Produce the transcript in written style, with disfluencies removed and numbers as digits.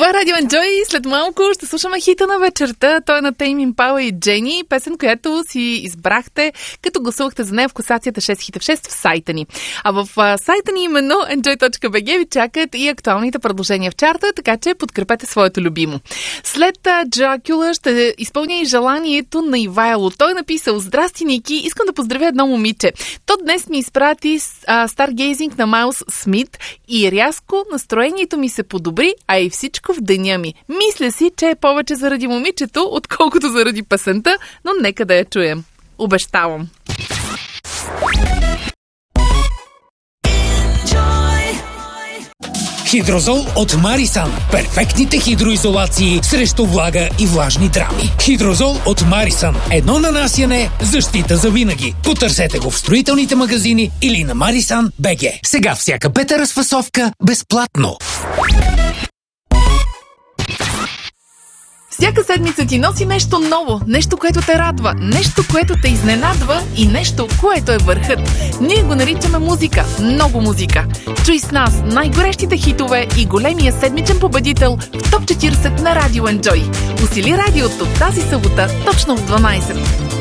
Това е Радио Enjoy. След малко ще слушаме хита на вечерта. Той е на Тейм Импала и Джени. Песен, която си избрахте, като гласувахте за нея в класацията 6 хита в 6 в сайта ни. А в сайта ни именно enjoy.bg ви чакат и актуалните предложения в чарта, така че подкрепете своето любимо. След Джакула ще изпълня и желанието на Ивайло. Той е написал: "Здрасти, Ники, искам да поздравя едно момиче. То днес ми изпрати Stargazing на Майлз Смит и рязко настроението ми се подобри, а и всичко в деня ми. Мисля си, че е повече заради момичето, отколкото заради песента, но нека да я чуем. Обещавам." Хидрозол от Марисан. Перфектните хидроизолации срещу влага и влажни драми. Хидрозол от Марисан. Едно нанасяне, защита за винаги. Потърсете го в строителните магазини или на Marisan.bg. Сега всяка пета разфасовка безплатно. Всяка седмица ти носи нещо ново, нещо, което те радва, нещо, което те изненадва и нещо, което е върхът. Ние го наричаме музика, много музика. Чуй с нас най-горещите хитове и големия седмичен победител в ТОП 40 на Радио Enjoy. Усили радиото тази събота точно в 12.